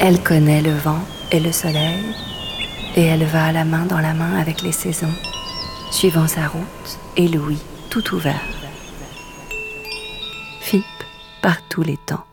Elle connaît le vent et le soleil, et elle va la main dans la main avec les saisons, suivant sa route et l'ouïe tout ouvert. Phip par tous les temps.